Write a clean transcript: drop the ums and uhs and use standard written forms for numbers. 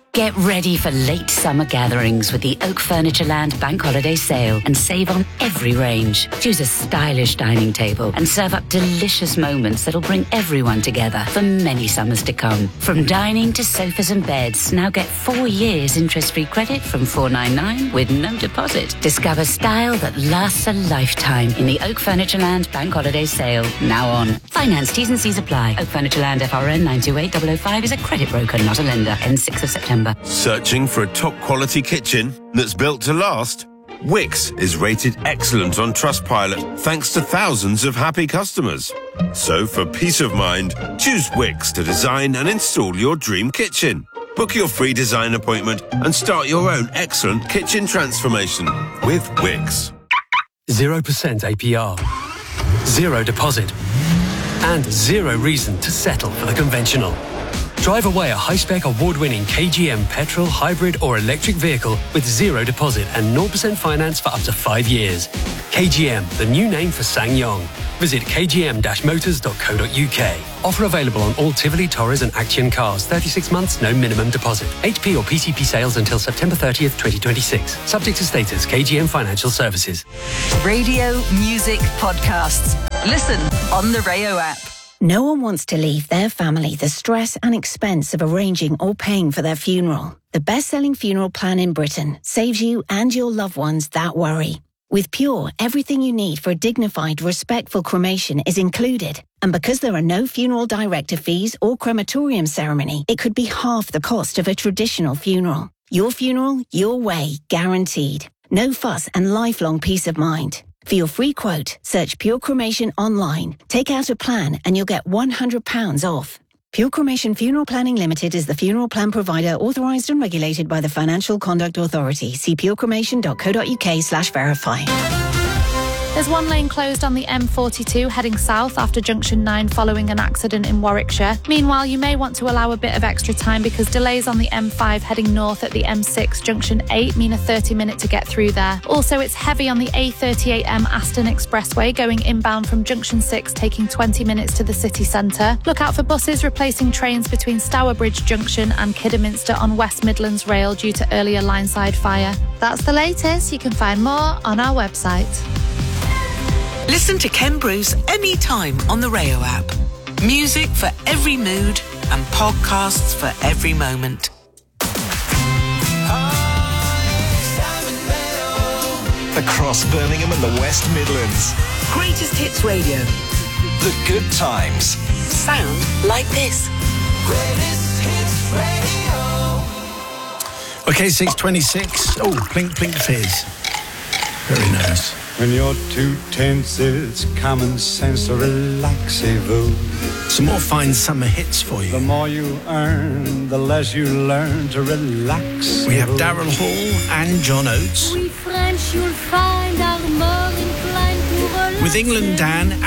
Get ready for late summer gatherings with the Oak Furnitureland Bank Holiday Sale and save on every range. Choose a stylish dining table and serve up delicious moments that'll bring everyone together for many summers to come. From dining to sofas and beds, now get 4 years interest-free credit from $499 with no deposit. Discover style that lasts a lifetime in the Oak Furnitureland Bank Holiday Sale, now on. Finance T's and C's apply. Oak Furnitureland FRN 928005 is a credit broker, not a lender. Ends 6th of September. Searching for a top-quality kitchen that's built to last? Wix is rated excellent on Trustpilot thanks to thousands of happy customers. So for peace of mind, choose Wix to design and install your dream kitchen. Book your free design appointment and start your own excellent kitchen transformation with Wix. 0% APR, 0 deposit, and 0 reason to settle for the conventional. Drive away a high-spec award-winning KGM petrol, hybrid or electric vehicle with 0 deposit and 0% finance for up to 5 years. KGM, the new name for SsangYong. Visit kgm-motors.co.uk. Offer available on all Tivoli, Torres and Action cars. 36 months, no minimum deposit. HP or PCP sales until September 30th, 2026. Subject to status, KGM Financial Services. Radio, music, podcasts. Listen on the Rayo app. No one wants to leave their family the stress and expense of arranging or paying for their funeral. The best-selling funeral plan in Britain saves you and your loved ones that worry. With Pure, everything you need for a dignified, respectful cremation is included. And because there are no funeral director fees or crematorium ceremony, it could be half the cost of a traditional funeral. Your funeral, your way, guaranteed. No fuss and lifelong peace of mind. For your free quote, search Pure Cremation online. Take out a plan and you'll get £100 off. Pure Cremation Funeral Planning Limited is the funeral plan provider authorised and regulated by the Financial Conduct Authority. See purecremation.co.uk/verify. There's one lane closed on the M42 heading south after junction 9 following an accident in Warwickshire. Meanwhile, you may want to allow a bit of extra time because delays on the M5 heading north at the M6 junction 8 mean a 30-minute to get through there. Also, it's heavy on the A38M Aston Expressway going inbound from junction 6, taking 20 minutes to the city centre. Look out for buses replacing trains between Stourbridge Junction and Kidderminster on West Midlands Rail due to earlier lineside fire. That's the latest. You can find more on our website. Listen to Ken Bruce anytime on the Rayo app. Music for every mood and podcasts for every moment. Across Birmingham and the West Midlands. Greatest Hits Radio. The good times. Sound like this. Greatest Hits Radio. Okay, 6:26. Oh, plink, plink, fizz. Very nice. When you're too tense, it's common sense, a relaxez-vous. Some more fine summer hits for you. The more you earn, the less you learn to relax. We have Daryl Hall and John Oates. We French, you'll find our more inclined to relax. With England Dan